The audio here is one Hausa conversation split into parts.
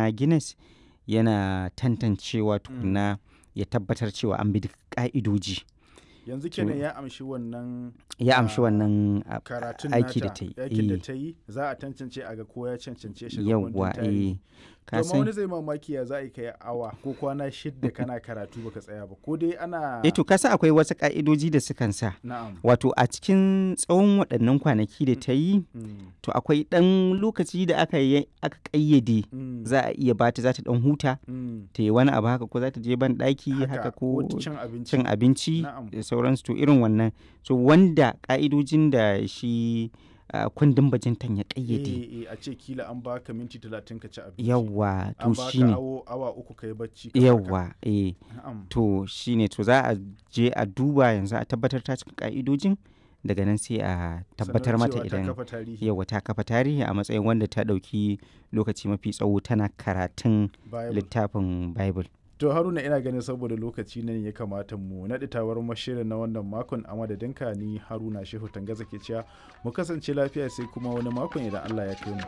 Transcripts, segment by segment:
na Guinness yana tantancewa tukunna ya tabbatar cewa an bi duk ƙa'idoji. Yanzu kenan ya amshi wannan karatun aiki da ta yi za a tantance a ga ko ya cancance shi ga kundin tarihi. Kuma wani zai mamaki ya za a kai awa ko kwana 6 kana karatu baka tsaya ba ko dai ana to kasa akwai wasu ka'idoji da sukan sa. Wato a cikin tsawon waɗannan kwanaki da ta yi to akwai ɗan lokaci da aka ƙayyade za a iya bata za ta ɗan huta ta yi wani abu haka ko za ta je ban ɗaki haka ko cin abinci da sauransu to irin wannan so wanda ka'idojin da shi kundin bajintan ya kayyade a ce kila an baka minti 30 ka ci abinci yawa to shine awa 3 kai bacci yawa to shine to za a je a duba yanzu a tabbatar ta cika ka'idojin daga nan sai a tabbatar mata idan yawa ta kafa tarihi a matsayin wanda ta dauki lokaci mafi tsawo tana karatun littafin Bible. To Haruna ina ganin saboda lokaci ne ya kamata mu naɗi tawar mashirin na wannan makon a madadinka ni Haruna Shehu Tangaza ke cewa mu kasance lafiya sai kuma wani makon idan Allah ya kai mu.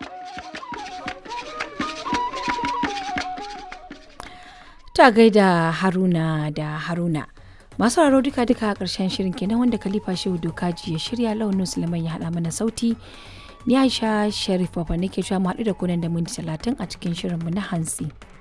Ta gaida Haruna da Haruna. Masu raro duka a ƙarshen shirin kenan wanda Khalifa Shehu Dokaji ya shirya Launin Sulaiman ya haɗa mana sauti. Ni Aisha Sharif Baba nake cewa mu haɗu da kunan da minti 30 a cikin shirinmu na hantsi.